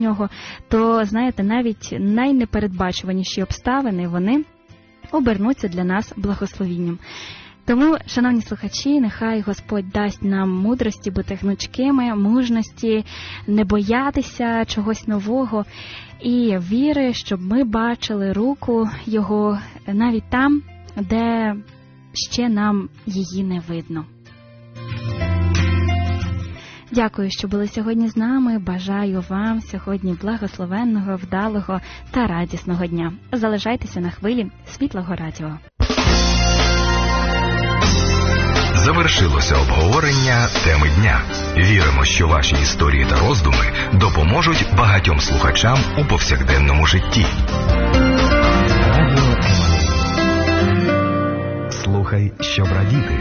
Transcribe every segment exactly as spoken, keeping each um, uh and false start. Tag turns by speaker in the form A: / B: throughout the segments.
A: нього, то, знаєте, навіть найнепередбачуваніші обставини, вони обернуться для нас благословінням. Тому, шановні слухачі, нехай Господь дасть нам мудрості бути гнучкими, мужності, не боятися чогось нового і віри, щоб ми бачили руку Його навіть там, де ще нам її не видно. Дякую, що були сьогодні з нами. Бажаю вам сьогодні благословенного, вдалого та радісного дня. Залишайтеся на хвилі Світлого Радіо.
B: Завершилося обговорення теми дня. Віримо, що ваші історії та роздуми допоможуть багатьом слухачам у повсякденному житті. Радіо Еммануїл. Слухай, щоб радіти.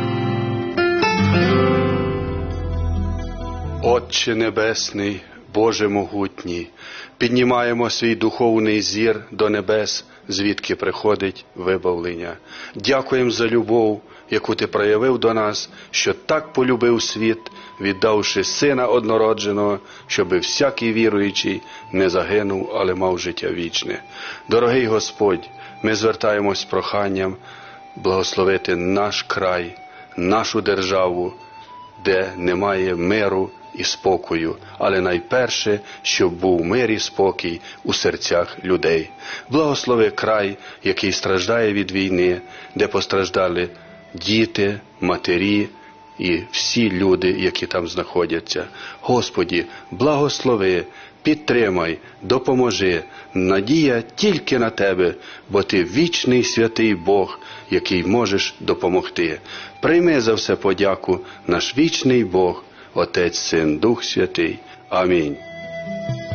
C: Отче Небесний, Боже могутній, піднімаємо свій духовний зір до небес, звідки приходить вибавлення. Дякуємо за любов, яку Ти проявив до нас, що так полюбив світ, віддавши Сина однородженого, щоби всякий віруючий не загинув, але мав життя вічне. Дорогий Господь, ми звертаємось з проханням благословити наш край, нашу державу, де немає миру і спокою, але найперше, щоб був мир і спокій у серцях людей. Благослови край, який страждає від війни, де постраждали діти, матері і всі люди, які там знаходяться. Господі, благослови, підтримай, допоможи. Надія тільки на Тебе, бо Ти вічний святий Бог, який можеш допомогти. Прийми за все подяку, наш вічний Бог, Отець, Син, Дух Святий. Амінь.